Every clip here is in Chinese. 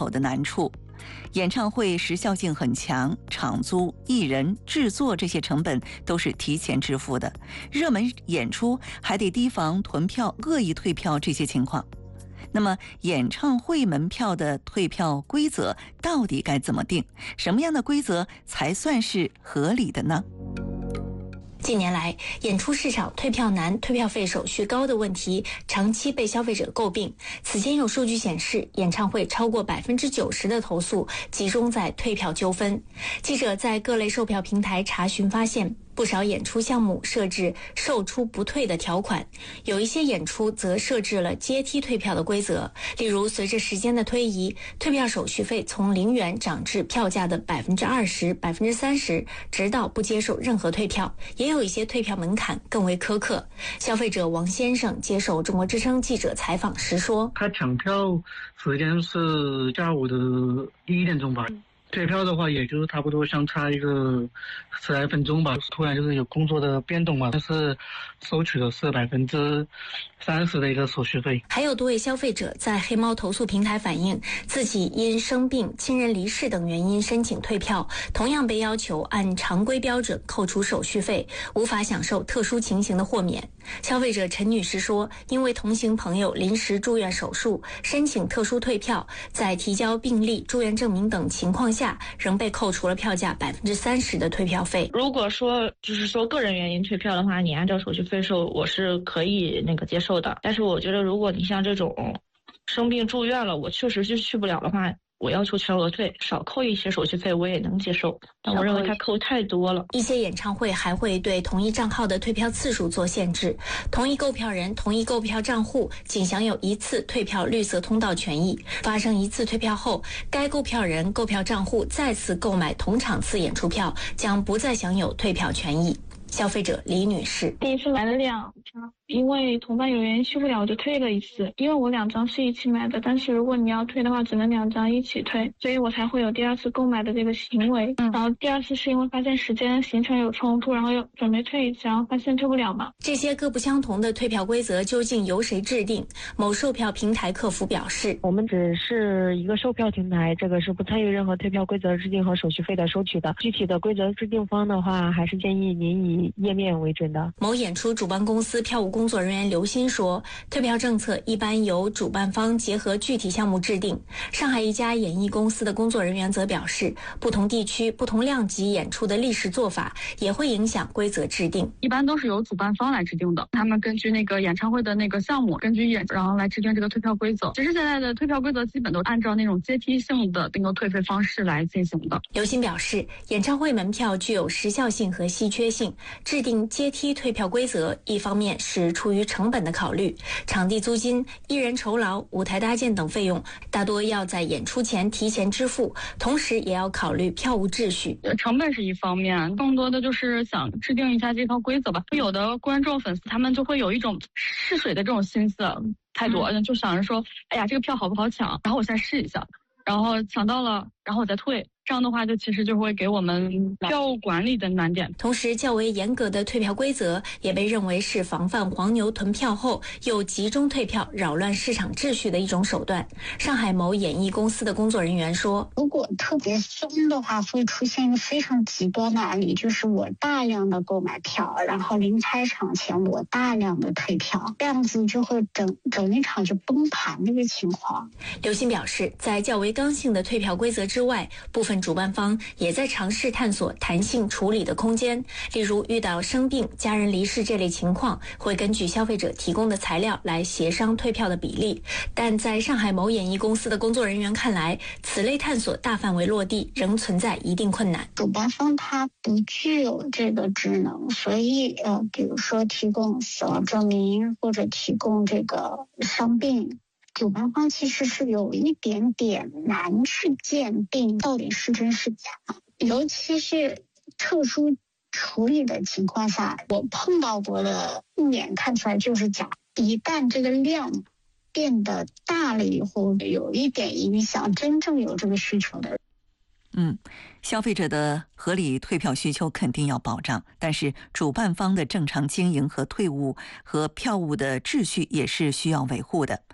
口的难处。演唱会时效性很强，场租、艺人、制作这些成本都是提前支付的，热门演出还得提防囤票、恶意退票这些情况。那么演唱会门票的退票规则到底该怎么定？什么样的规则才算是合理的呢？ 近年来，演出市场退票难、退票费手续高的问题长期被消费者诟病。此前有数据显示，演唱会超过90%的投诉集中在退票纠纷。记者在各类售票平台查询发现，不少演出项目设置售出不退的条款，有一些演出则设置了阶梯退票的规则。例如，随着时间的推移，退票手续费从0元涨至票价的20%、30%，直到不接受任何退票。也有一些退票门槛更为苛刻。消费者王先生接受中国之声记者采访时说：“ 他抢票时间是下午的1点钟吧。”退票的话，也就是差不多相差一个10来分钟吧。突然就是有工作的变动嘛，但是收取的是30%的一个手续费。 还有多位消费者在黑猫投诉平台反映，自己因生病、亲人离世等原因申请退票，同样被要求按常规标准扣除手续费，无法享受特殊情形的豁免。消费者陈女士说，因为同行朋友临时住院手术，申请特殊退票，在提交病历、住院证明等情况下，仍被扣除了票价30%的退票费。 如果说个人原因退票的话，你按照手续费收，我是可以接受的。但是我觉得，如果你像这种生病住院了，我确实是去不了的话，我要求全额退，少扣一些手续费我也能接受，但我认为它扣太多了。 一些演唱会还会对同一账号的退票次数做限制，同一购票人、同一购票账户仅享有1次退票绿色通道权益。发生1次退票后，该购票人、购票账户再次购买同场次演出票，将不再享有退票权益。消费者李女士： 第一次买了2张，因为同伴有原因去不了，我就退了1次。因为我2张是一起买的，但是如果你要退的话，只能2张一起退，所以我才会有第2次购买的这个行为。然后第2次是因为发现时间行程有冲突，然后又准备退1次，然后发现退不了嘛。 这些各不相同的退票规则究竟由谁制定？某售票平台客服表示： 我们只是一个售票平台，这个是不参与任何退票规则制定和手续费的收取的。具体的规则制定方的话，还是建议您以页面为准的。 某演出主办公司票务工作人员刘鑫说，退票政策一般由主办方结合具体项目制定。上海一家演艺公司的工作人员则表示，不同地区、不同量级演出的历史做法也会影响规则制定。 一般都是由主办方来制定的，他们根据那个演唱会的那个项目，根据然后来制定这个退票规则。其实现在的退票规则基本都按照那种阶梯性的那个退费方式来进行的。 刘鑫表示，演唱会门票具有时效性和稀缺性，制定阶梯退票规则，一方面是出于成本的考虑，场地租金、艺人酬劳、舞台搭建等费用大多要在演出前提前支付，同时也要考虑票务秩序。 成本是一方面，更多的就是想制定一下这套规则吧。有的观众粉丝他们就会有一种试水的这种心思太多，就想着说，哎呀，这个票好不好抢，然后我再试一下，然后抢到了，然后我再退。这样的话，其实就会给我们票务管理的难点。 同时，较为严格的退票规则也被认为是防范黄牛囤票后又集中退票、扰乱市场秩序的一种手段。上海某演艺公司的工作人员说：“ 如果特别松的话，会出现一个非常极端的案例，就是我大量的购买票，然后临开场前我大量的退票，这样子就会整一场就崩盘这个情况。” 刘鑫表示，在较为刚性的退票规则之外，部分主办方也在尝试探索弹性处理的空间，例如遇到生病、家人离世这类情况，会根据消费者提供的材料来协商退票的比例。但在上海某演艺公司的工作人员看来，此类探索大范围落地仍存在一定困难。 主办方他不具有这个职能，所以比如说提供死亡证明或者提供这个伤病，主办方其实是有一点点难去鉴定到底是真是假，尤其是特殊处理的情况下，我碰到过的一眼看出来就是假。一旦这个量变得大了以后，有一点影响真正有这个需求的人。 消费者的合理退票需求肯定要保障，但是主办方的正常经营和退务和票务的秩序也是需要维护的。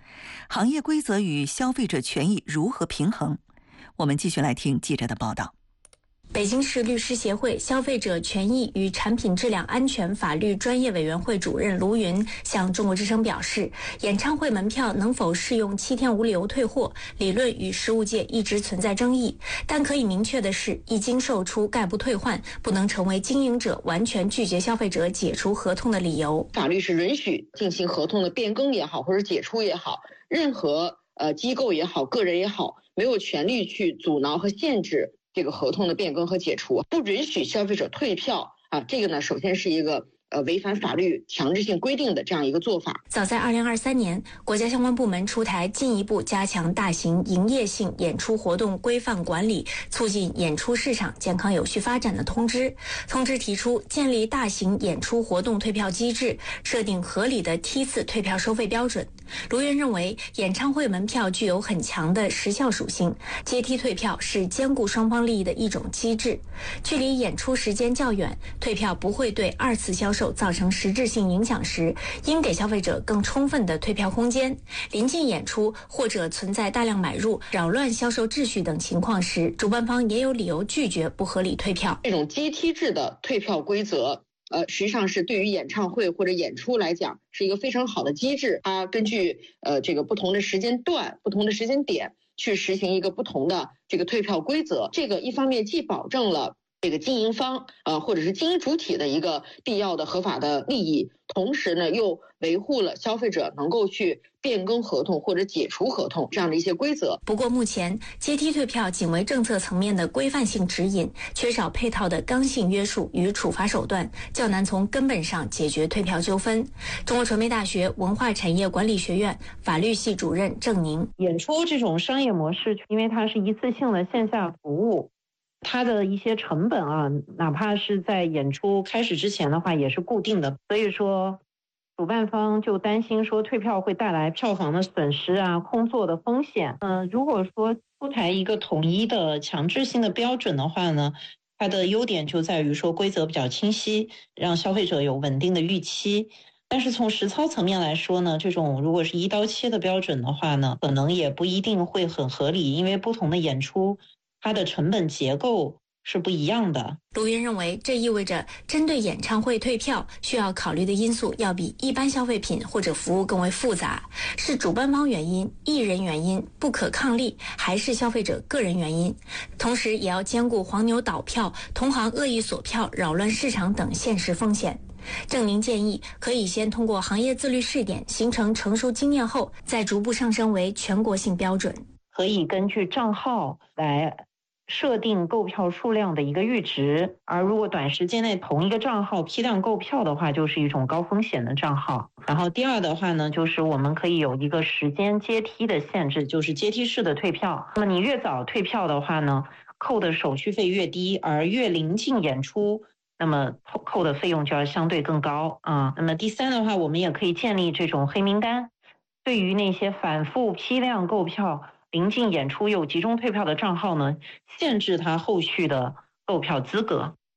行业规则与消费者权益如何平衡？我们继续来听记者的报道。 北京市律师协会消费者权益与产品质量安全法律专业委员会主任卢云向中国之声表示，演唱会门票能否适用7天无理由退货，理论与实务界一直存在争议，但可以明确的是，一经售出概不退换，不能成为经营者完全拒绝消费者解除合同的理由。 法律是允许进行合同的变更也好，或者解除也好，任何机构也好，个人也好，没有权利去阻挠和限制这个合同的变更和解除，不允许消费者退票啊。这个呢，首先是一个违反法律强制性规定的这样一个做法。 早在2023年，国家相关部门出台进一步加强大型营业性演出活动规范管理，促进演出市场健康有序发展的通知。通知提出建立大型演出活动退票机制，设定合理的梯次退票收费标准。卢云认为，演唱会门票具有很强的时效属性，阶梯退票是兼顾双方利益的一种机制。距离演出时间较远，退票不会对二次销售造成实质性影响时，应给消费者更充分的退票空间。临近演出或者存在大量买入、扰乱销售秩序等情况时，主办方也有理由拒绝不合理退票。 这种阶梯制的退票规则实际上是对于演唱会或者演出来讲是一个非常好的机制，它根据这个不同的时间段、不同的时间点去实行一个不同的这个退票规则。这个一方面既保证了这个经营方或者是经营主体的一个必要的合法的利益，同时呢又维护了消费者能够去变更合同或者解除合同这样的一些规则。 不过目前阶梯退票仅为政策层面的规范性指引，缺少配套的刚性约束与处罚手段，较难从根本上解决退票纠纷。中国传媒大学文化产业管理学院法律系主任郑宁： 演出这种商业模式，因为它是一次性的线下服务，它的一些成本哪怕是在演出开始之前的话也是固定的，所以说主办方就担心说退票会带来票房的损失空座的风险。如果说出台一个统一的强制性的标准的话呢，它的优点就在于说规则比较清晰，让消费者有稳定的预期。但是从实操层面来说呢，这种如果是一刀切的标准的话呢，可能也不一定会很合理，因为不同的演出它的成本结构是不一样的。 卢云认为，这意味着针对演唱会退票需要考虑的因素要比一般消费品或者服务更为复杂，是主办方原因、艺人原因、不可抗力，还是消费者个人原因？同时也要兼顾黄牛倒票、同行恶意锁票、扰乱市场等现实风险。郑宁建议，可以先通过行业自律试点形成成熟经验后，再逐步上升为全国性标准。 可以根据账号来设定购票数量的一个阈值，而如果短时间内同一个账号批量购票的话，就是一种高风险的账号。然后第二的话呢，就是我们可以有一个时间阶梯的限制，就是阶梯式的退票。那么你越早退票的话呢，扣的手续费越低，而越临近演出，那么扣的费用就要相对更高那么第三的话，我们也可以建立这种黑名单，对于那些反复批量购票、临近演出又集中退票的账号呢，限制他后续的购票资格。